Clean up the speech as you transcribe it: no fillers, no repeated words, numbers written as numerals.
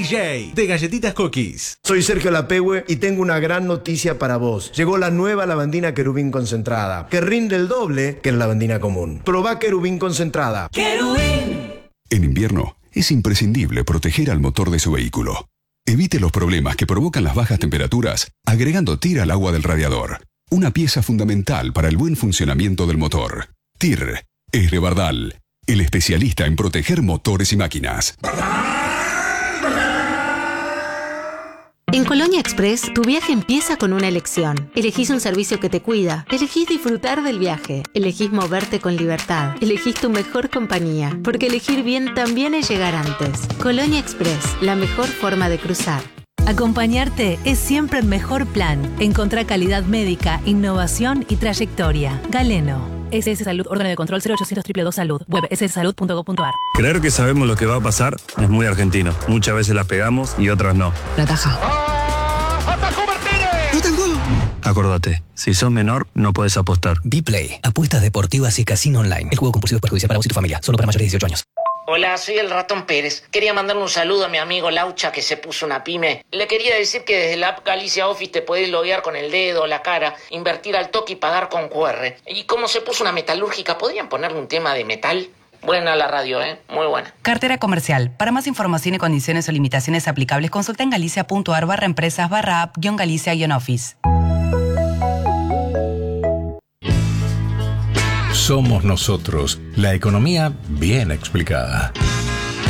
DJ de Galletitas Cookies. Soy Sergio Lapehue y tengo una gran noticia para vos. Llegó la nueva lavandina Querubín concentrada, que rinde el doble que la lavandina común. Probá Querubín concentrada. ¡Querubín! En invierno es imprescindible proteger al motor de su vehículo. Evite los problemas que provocan las bajas temperaturas agregando TIR al agua del radiador. Una pieza fundamental para el buen funcionamiento del motor. TIR es de Bardal, el especialista en proteger motores y máquinas. En Colonia Express, tu viaje empieza con una elección. Elegís un servicio que te cuida. Elegís disfrutar del viaje. Elegís moverte con libertad. Elegís tu mejor compañía. Porque elegir bien también es llegar antes. Colonia Express, la mejor forma de cruzar. Acompañarte es siempre el mejor plan. Encontrá calidad médica, innovación y trayectoria. Galeno. SS Salud, órgano de control 0800 222 Salud. Web sssalud.gov.ar. Creer que sabemos lo que va a pasar es muy argentino. Muchas veces la pegamos y otras no. La taja. ¡Atacó Martínez! ¡No tengo! Acordate, si sos menor, no podés apostar. Dplay, apuestas deportivas y casino online. El juego compulsivo es perjudicial para vos y tu familia. Solo para mayores de 18 años. Hola, soy el Ratón Pérez. Quería mandarle un saludo a mi amigo Laucha que se puso una pyme. Le quería decir que desde la app Galicia Office te podés loguear con el dedo, la cara, invertir al toque y pagar con QR. Y como se puso una metalúrgica, ¿podrían ponerle un tema de metal? Buena la radio, muy buena. Cartera comercial. Para más información y condiciones o limitaciones aplicables, consulta en galicia.ar/empresas/app-galicia-office. Somos nosotros, la economía bien explicada.